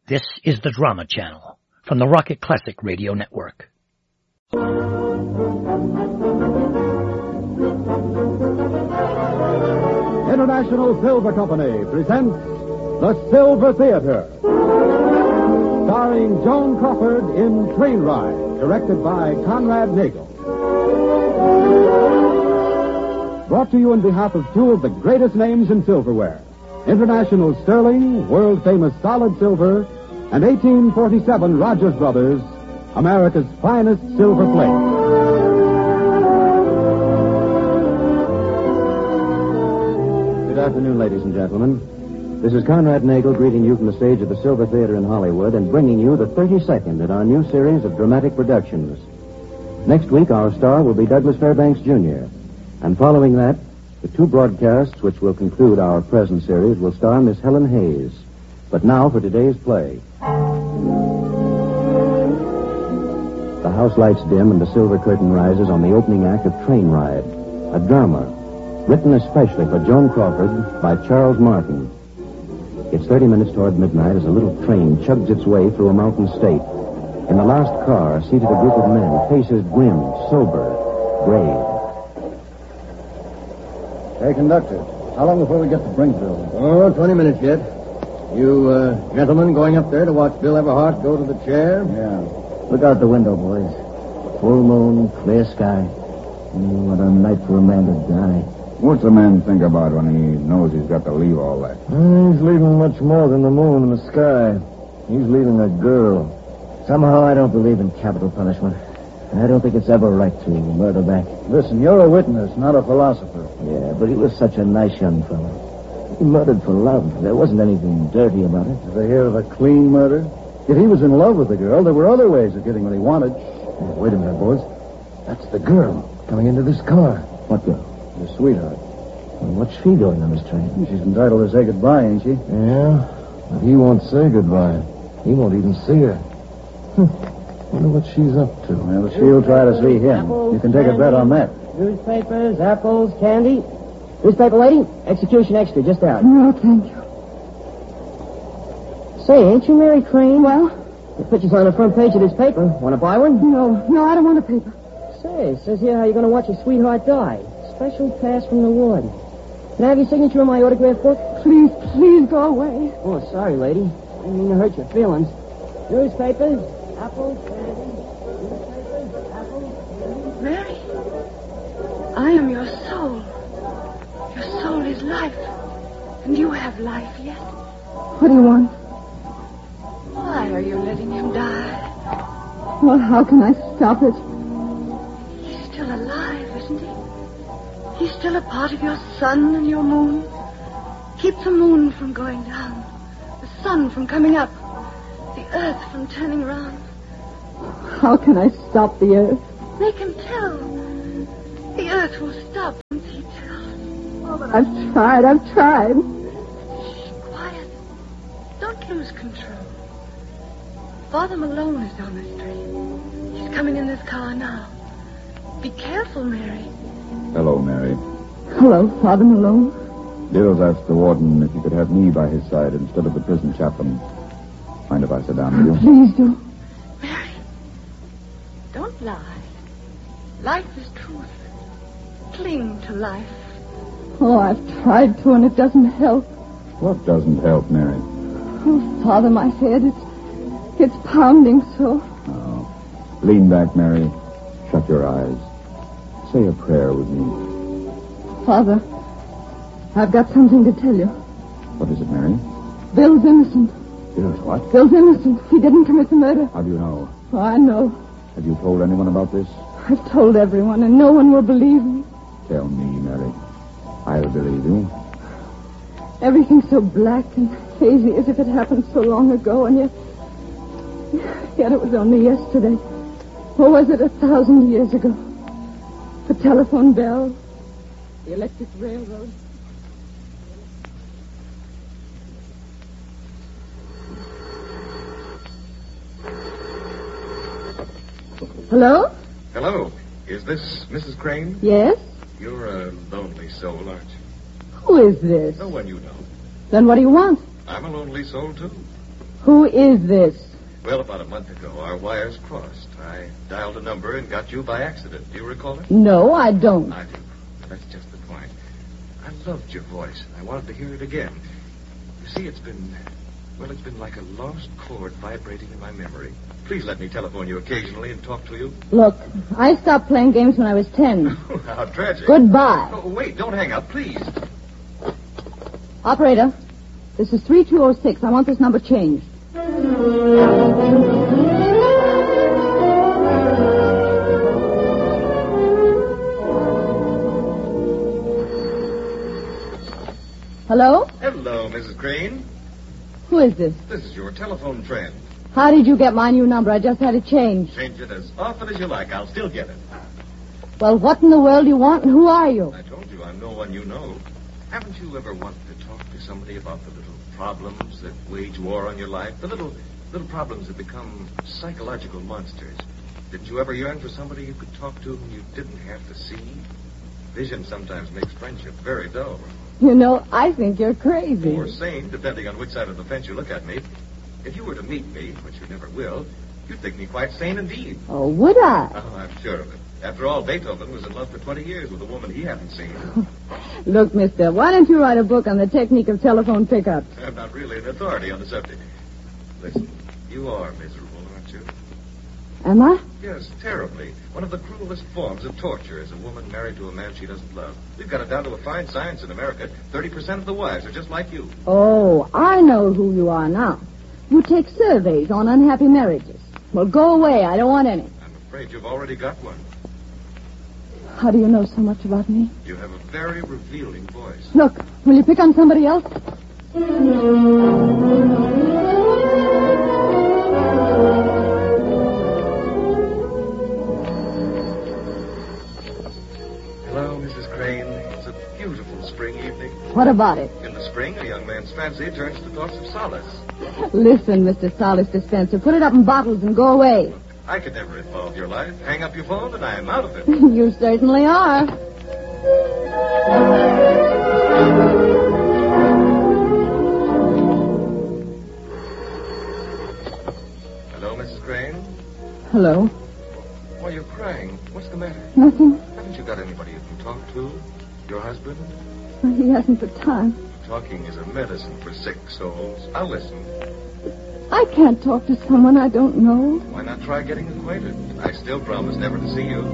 This is the Drama Channel from the Rocket Classic Radio Network. International Silver Company presents The Silver Theater, starring Joan Crawford in Train Ride, directed by Conrad Nagel. Brought to you on behalf of two of the greatest names in silverware, International Sterling, world-famous solid silver, and 1847 Rogers Brothers, America's finest silver plate. Good afternoon, ladies and gentlemen. This is Conrad Nagel greeting you from the stage of the Silver Theater in Hollywood and bringing you the 32nd in our new series of dramatic productions. Next week, our star will be Douglas Fairbanks, Jr., and following that, the two broadcasts which will conclude our present series will star Miss Helen Hayes. But now for today's play. The house lights dim and the silver curtain rises on the opening act of Train Ride, a drama written especially for Joan Crawford by Charles Martin. It's 30 minutes toward midnight as a little train chugs its way through a mountain state. In the last car, seated a group of men, faces grim, sober, grave. Hey, conductor, how long before we get to Brinkville? Oh, 20 minutes yet. You, gentlemen going up there to watch Bill Everhart go to the chair? Yeah. Look out the window, boys. Full moon, clear sky. What a night for a man to die. What's a man think about when he knows he's got to leave all that? He's leaving much more than the moon and the sky. He's leaving a girl. Somehow I don't believe in capital punishment. I don't think it's ever right to murder back. Listen, you're a witness, not a philosopher. Yeah, but he was such a nice young fellow. He murdered for love. There wasn't anything dirty about it. Did they hear of a clean murder? If he was in love with the girl, there were other ways of getting what he wanted. Wait a minute, boys. That's the girl coming into this car. What girl? Your sweetheart. Well, what's she doing on this train? She's entitled to say goodbye, ain't she? Yeah, but he won't say goodbye. He won't even see her. Wonder what she's up to. Well, she'll try to see him. You can take a bet on that. Newspapers, apples, candy. Newspaper lady, execution extra, just out. No, thank you. Say, ain't you Mary Crane? Well? The picture's on the front page of this paper. Want to buy one? No, I don't want a paper. Say, it says here how you're going to watch your sweetheart die. Special pass from the ward. Can I have your signature in my autograph book? Please go away. Oh, sorry, lady. I didn't mean to hurt your feelings. Newspapers, apples, candy. Newspapers, apples, candy. Mary, I am your soul. Your soul is life. And you have life yet. What do you want? Why are you letting him die? Well, how can I stop it? He's still alive, isn't he? He's still a part of your sun and your moon. Keep the moon from going down, the sun from coming up, the earth from turning round. How can I stop the earth? Make him tell. The earth will stop once he tells. Oh, but I've tried. Shh, quiet. Don't lose control. Father Malone is on this train. He's coming in this car now. Be careful, Mary. Hello, Mary. Hello, Father Malone. Bill's asked the warden if he could have me by his side instead of the prison chaplain. Mind if I sit down with you? Please do. Mary, don't lie. Life is truth. Cling to life. Oh, I've tried to, and it doesn't help. What doesn't help, Mary? Oh, Father, my head, it's pounding so. Oh. Lean back, Mary. Shut your eyes. Say a prayer with me. Father, I've got something to tell you. What is it, Mary? Bill's innocent. Bill's what? Bill's innocent. He didn't commit the murder. How do you know? Oh, I know. Have you told anyone about this? I've told everyone, and no one will believe me. Tell me, Mary. I'll believe you. Everything's so black and hazy as if it happened so long ago, and yet it was only yesterday. Or was it 1,000 years ago? The telephone bell, the electric railroad. Hello? Hello. Is this Mrs. Crane? Yes? You're a lonely soul, aren't you? Who is this? No one you know. Then what do you want? I'm a lonely soul, too. Who is this? Well, about a month ago, our wires crossed. I dialed a number and got you by accident. Do you recall it? No, I don't. I do. That's just the point. I loved your voice, and I wanted to hear it again. You see, it's been like a lost chord vibrating in my memory. Please let me telephone you occasionally and talk to you. Look, I stopped playing games when I was 10. How tragic. Goodbye. Oh, wait, don't hang up, please. Operator, this is 3206. I want this number changed. Hello? Hello, Mrs. Crane. Who is this? This is your telephone friend. How did you get my new number? I just had it changed. Change it as often as you like. I'll still get it. Well, what in the world do you want, and who are you? I told you I'm no one you know. Haven't you ever wanted to talk to somebody about the little problems that wage war on your life? The little problems that become psychological monsters. Didn't you ever yearn for somebody you could talk to whom you didn't have to see? Vision sometimes makes friendship very dull. You know, I think you're crazy. Or sane, depending on which side of the fence you look at me. If you were to meet me, which you never will, you'd think me quite sane indeed. Oh, would I? Oh, I'm sure of it. After all, Beethoven was in love for 20 years with a woman he hadn't seen. Look, mister, why don't you write a book on the technique of telephone pickups? I'm not really an authority on the subject. Listen, you are miserable, aren't you? Am I? Yes, terribly. One of the cruelest forms of torture is a woman married to a man she doesn't love. We've got it down to a fine science in America. 30% of the wives are just like you. Oh, I know who you are now. You take surveys on unhappy marriages. Well, go away. I don't want any. I'm afraid you've already got one. How do you know so much about me? You have a very revealing voice. Look, will you pick on somebody else? Hello, Mrs. Crane. It's a beautiful spring evening. What about it? In the spring, a young man's fancy turns to thoughts of solace. Listen, Mr. Solace Dispenser, put it up in bottles and go away. I could never involve your life. Hang up your phone and I'm out of it. You certainly are. Hello, Mrs. Crane? Hello. Why, you're crying. What's the matter? Nothing. Haven't you got anybody you can talk to? Your husband? He hasn't the time. Talking is a medicine for sick souls. I'll listen. I can't talk to someone I don't know. Why not try getting acquainted? I still promise never to see you.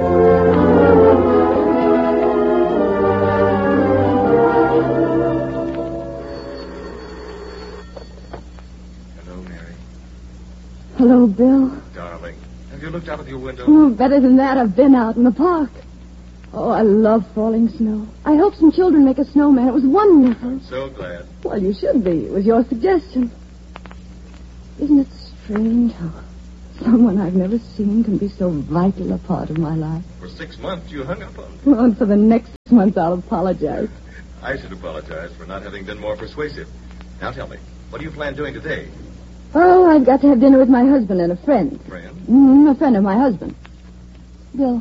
Hello, Mary. Hello, Bill. Darling, have you looked out of your window? Oh, better than that. I've been out in the park. Oh, I love falling snow. I helped some children make a snowman. It was wonderful. I'm so glad. Well, you should be. It was your suggestion. Isn't it strange how someone I've never seen can be so vital a part of my life? For 6 months, you hung up on me. Well, and for the next 6 months, I'll apologize. I should apologize for not having been more persuasive. Now tell me, what do you plan doing today? Oh, I've got to have dinner with my husband and a friend. Friend? A friend of my husband. Bill,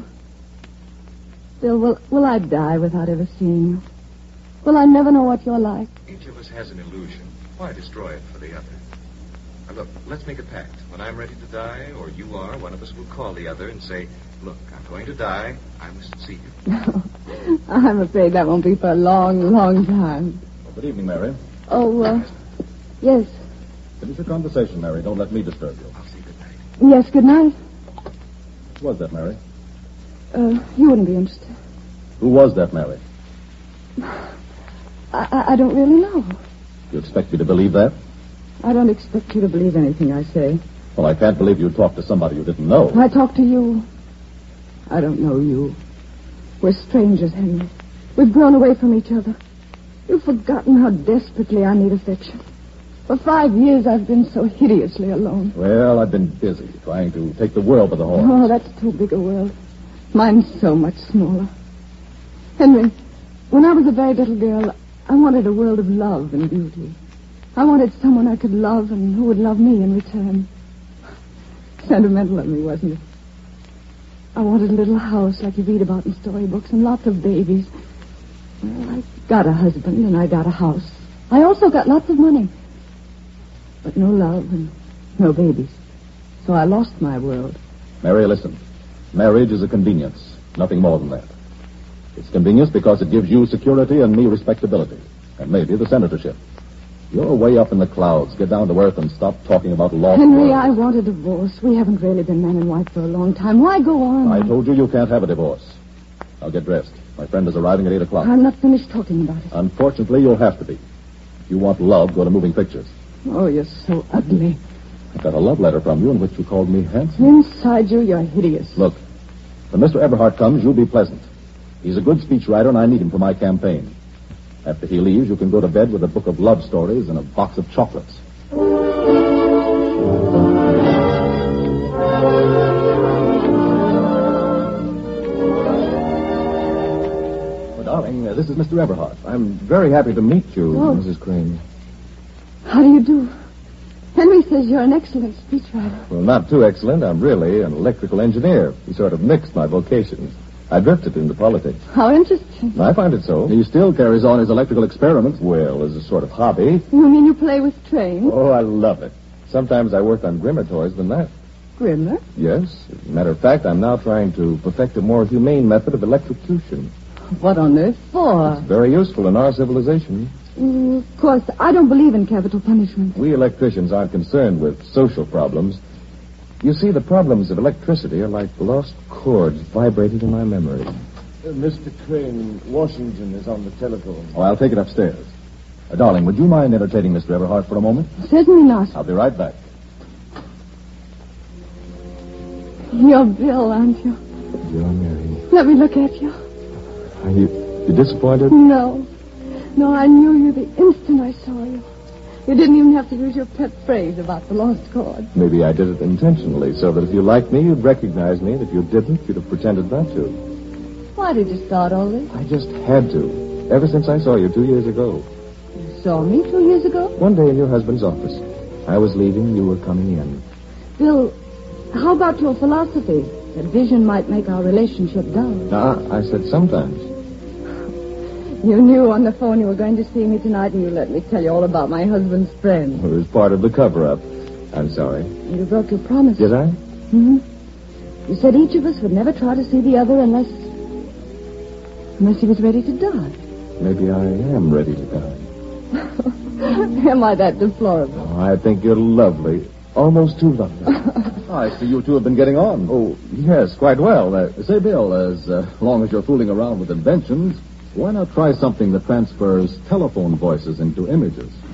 will I die without ever seeing you? Will I never know what you're like? Each of us has an illusion. Why destroy it for the other? Now, look, let's make a pact. When I'm ready to die, or you are, one of us will call the other and say, look, I'm going to die. I must see you. No, I'm afraid that won't be for a long, long time. Well, good evening, Mary. Oh, yes. Finish your conversation, Mary. Don't let me disturb you. I'll say good night. Yes, good night. Who was that, Mary? You wouldn't be interested. Who was that, Mary? I don't really know. You expect me to believe that? I don't expect you to believe anything I say. Well, I can't believe you talked to somebody you didn't know. I talk to you. I don't know you. We're strangers, Henry. We've grown away from each other. You've forgotten how desperately I need affection. For 5 years, I've been so hideously alone. Well, I've been busy trying to take the world by the horns. Oh, that's too big a world. Mine's so much smaller. Henry, when I was a very little girl, I wanted a world of love and beauty. I wanted someone I could love and who would love me in return. Sentimental of me, wasn't it? I wanted a little house like you read about in storybooks and lots of babies. Well, I got a husband and I got a house. I also got lots of money. but no love and no babies. So I lost my world. Mary, listen. Marriage is a convenience, nothing more than that. It's convenience because it gives you security and me respectability, and maybe the senatorship. You're way up in the clouds. Get down to earth and stop talking about lost Henry, worlds. I want a divorce. We haven't really been man and wife for a long time. Why go on? I told you you can't have a divorce. Now get dressed. My friend is arriving at 8 o'clock. I'm not finished talking about it. Unfortunately, you'll have to be. If you want love, go to moving pictures. Oh, you're so ugly. I got a love letter from you in which you called me handsome. Inside you, you're hideous. Look, when Mr. Eberhardt comes, you'll be pleasant. He's a good speechwriter, and I need him for my campaign. After he leaves, you can go to bed with a book of love stories and a box of chocolates. Well, darling, this is Mr. Eberhardt. I'm very happy to meet you, Mrs. Crane. How do you do? Henry says you're an excellent speechwriter. Well, not too excellent. I'm really an electrical engineer. He sort of mixed my vocations. I drifted into politics. How interesting. I find it so. He still carries on his electrical experiments. Well, as a sort of hobby. You mean you play with trains? Oh, I love it. Sometimes I work on grimmer toys than that. Grimmer? Yes. As a matter of fact, I'm now trying to perfect a more humane method of electrocution. What on earth for? It's very useful in our civilization. Of course, I don't believe in capital punishment. We electricians aren't concerned with social problems. You see, the problems of electricity are like lost chords vibrating in my memory. Mr. Crane, Washington is on the telephone. Oh, I'll take it upstairs. Darling, would you mind entertaining Mr. Eberhardt for a moment? Certainly not. I'll be right back. You're Bill, aren't you? You're Mary. Let me look at you. Are you disappointed? No. No, I knew you the instant I saw you. You didn't even have to use your pet phrase about the lost chord. Maybe I did it intentionally, so that if you liked me, you'd recognize me, and if you didn't, you'd have pretended not to. Why did you start all this? I just had to. Ever since I saw you 2 years ago. You saw me 2 years ago? One day in your husband's office. I was leaving, you were coming in. Bill, how about your philosophy? That vision might make our relationship dull. I said sometimes. You knew on the phone you were going to see me tonight, and you let me tell you all about my husband's friend. It was part of the cover-up. I'm sorry. You broke your promise. Did I? Mm-hmm. You said each of us would never try to see the other unless he was ready to die. Maybe I am ready to die. Am I that deplorable? Oh, I think you're lovely. Almost too lovely. I see you two have been getting on. Oh, yes, quite well. Say, Bill, as long as you're fooling around with inventions, why not try something that transfers telephone voices into images?